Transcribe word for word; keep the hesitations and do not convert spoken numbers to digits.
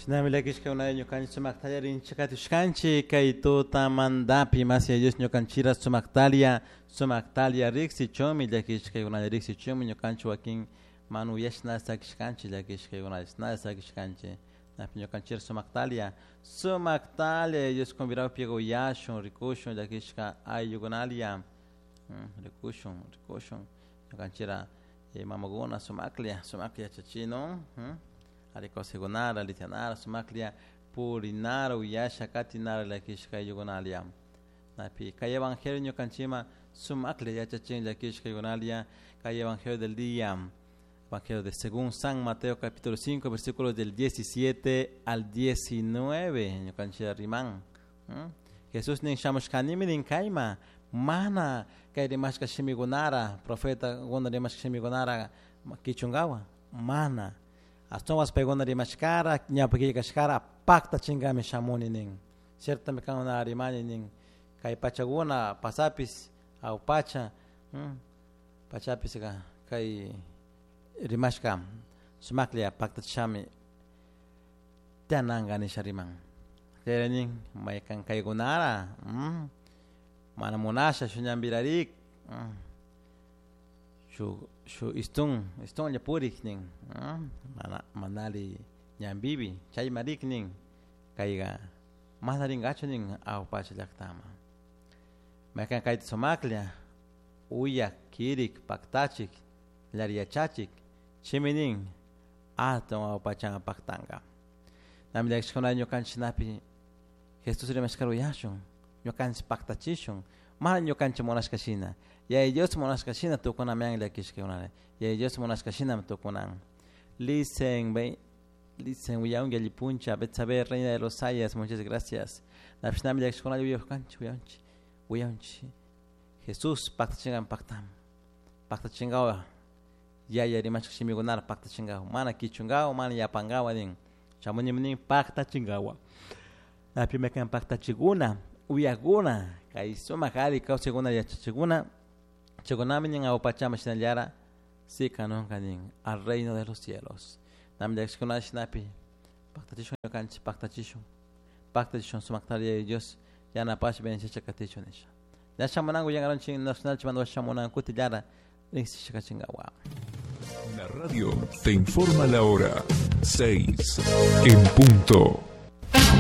Shinamilakishka una ñukanchik sumaktallarin chakatushkanchik kay tuta mandapi masi Dios ñukanchira sumaktalia sumaktalia riksichumi llakishka una riksichumi ñukanchik wakin manu yashna sakishkanchik llakishka una yashna sakishkanchik napi ñukanchira sumaktalia sumaktalia Dios convidado piego yashun rikushun llakishka ayugunalia rikushun rikushun ñukanchira mamaguna sumaklia sumaklia chachino Ariko segunara, litianara, sumaklia, purinara, uyasha, katinara, lakishka, yugonalia. Napi, kay evangelio ñukanchima, sumaklia, yachachin, lakishka, yugonalia, kay evangelio del día. Evangelio de según San Mateo, capítulo cinco, versículos del diecisiete al diecinueve. Ñukanchira riman. Jesús nin shamushkanimi nin kaima. Mana, kay rimashka shimigonara, profeta, gona rimashka shimigonara, kichungawa. Mana. As tomas pegona de mascara, nya pegi kashkara, pacta chingame shamoni ning. Cierta me kana arimani ning. Kai pachaguna, pasapis, au pacha, hm? Pachapis ka, kai rimashka, sumaklia, pacta chami, tananga ni sharimang. Kaya ning, may kang kai gunara, hm? Manamunasha, shunyambirarik, hm? Shu shu istung istung ya purik ning mana manali nyambibi chay marik ning kaiga manali gacho ning au pachalak tama makan kait somaklia uya kirik paktachik laria chachik chimining atom au pachanga paktanga namile xkona nyokan chinapi Jesús le mascaro yashon nyokan paktachishon mana nyokan chimonas kashina ya ellos monas kashina tokona meang la kishkeuna ya ellos monas kashina tokona listen be listen we yaung el puncha betsabe reina de los sayas muchas gracias la fnam de escola yo cancho yanchi uyanchi Jesús pacta chingan pactam pacta chingao ya ya rimas kishimigonar pacta chingao mana kichungao mana ya pangao din chamoni mni pacta chingao la primera que pacta chiguna uyaguna kai soma kali kau segunda ya chiguna Chogonami en Aupachama Shinayara, si canon canin, al reino de los cielos. Nam de Exconash Napi, Pactatition Yokanch, Pactatition, Pactatition Sumaktaria de Dios, Yana Pash Ben Chacatichonisha. Ya Shamanango Yangaranchi National Chamando Shamonan Kutillara, Nixichingawa. La radio te informa la hora, seis en punto.